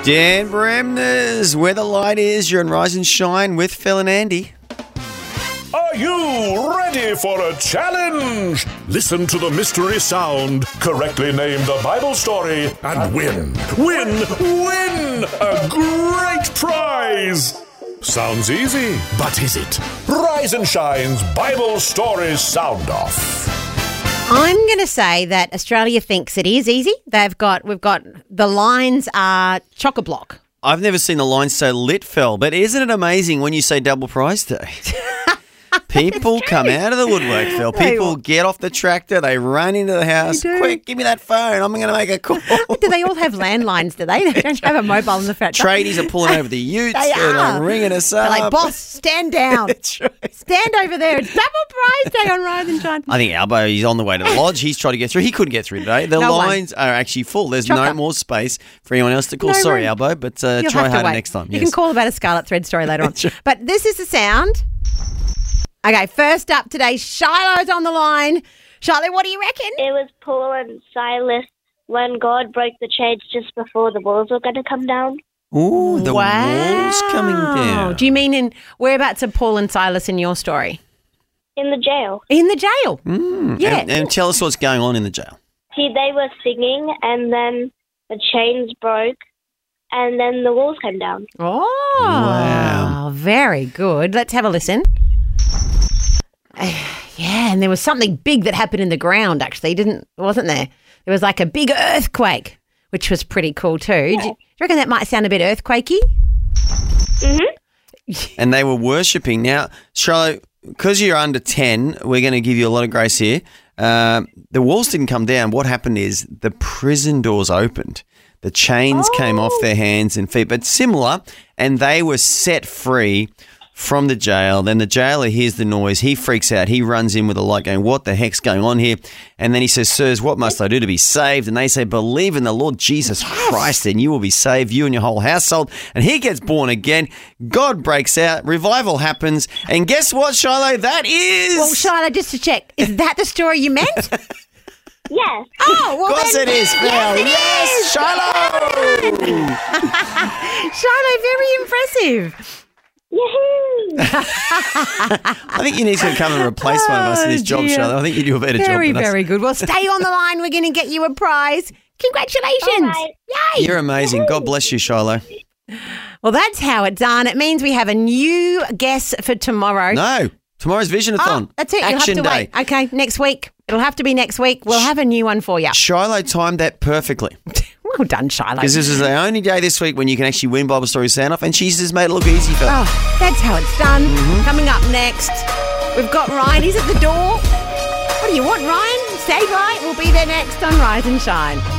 Dan Bremner's Where the Light Is. You're on Rise and Shine with Phil and Andy. Are you ready for a challenge? Listen to the mystery sound, correctly name the Bible story, and win a great prize. Sounds easy, but is it? Rise and Shine's Bible Stories Sound Off. I'm going to say that Australia thinks it is easy. We've got the lines are chock-a-block. I've never seen the line so lit, Phil, but isn't it amazing when you say double prize day? People come out of the woodwork, Phil. People get off the tractor. They run into the house. Quick, give me that phone. I'm going to make a call. Do they all have landlines, do they? They don't have a mobile in the tractor. Tradies are pulling over the utes. They're ringing us up. They're like, boss, stand down. That's right. Stand over there. It's double prize day on Rise and Shine. I think Albo, he's on the way to the lodge. He's trying to get through. He couldn't get through today. The lines are actually full. There's no more space for anyone else to call. Sorry, Albo, but try harder next time. You can call about a Scarlet Thread story later on. But this is the sound. Okay, first up today, Shiloh's on the line. Shiloh, what do you reckon? It was Paul and Silas when God broke the chains just before the walls were going to come down. Ooh, the walls coming down. Do you mean whereabouts are Paul and Silas in your story? In the jail. In the jail? Yeah. And tell us what's going on in the jail. They were singing and then the chains broke and then the walls came down. Oh, wow. Very good. Let's have a listen. Yeah, and there was something big that happened in the ground, actually, wasn't there? There was like a big earthquake, which was pretty cool too. Yeah. Do you reckon that might sound a bit earthquakey? Mm-hmm. And they were worshipping. Now, Charlotte, because you're under 10, we're going to give you a lot of grace here. The walls didn't come down. What happened is the prison doors opened. The chains came off their hands and feet, but similar, and they were set free from the jail. Then the jailer hears the noise. He freaks out. He runs in with a light going, what the heck's going on here? And then he says, sirs, what must I do to be saved? And they say, believe in the Lord Jesus Christ and you will be saved, you and your whole household. And he gets born again. God breaks out. Revival happens. And guess what, Shiloh? That is... Well, Shiloh, just to check, is that the story you meant? Yes. Oh, well, of course it is, Phil. Yes, Shiloh! Shiloh, very impressive. Yahoo! I think you need to come and replace one of us in this job, Charlotte. I think you do a better job than us. Very good. Well, stay on the line. We're going to get you a prize. Congratulations. All right. Yay. You're amazing. God bless you, Shiloh. Well, that's how it's done. It means we have a new guess for tomorrow. No, tomorrow's Visionathon. Oh, that's it. Action You'll have day. to wait. Okay, next week. It'll have to be next week. We'll have a new one for you. Shiloh timed that perfectly. Well done, Shiloh. Because this is the only day this week when you can actually win Bible Story Sound Off, and she's just made it look easy for Oh, that's how it's done. Coming up next, we've got Ryan. He's at the door. What do you want, Ryan? Stay right. We'll be there next on Rise and Shine.